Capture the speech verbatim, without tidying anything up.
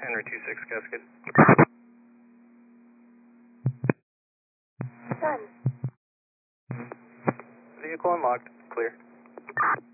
Henry two six, Cascade. Done. Vehicle unlocked, clear.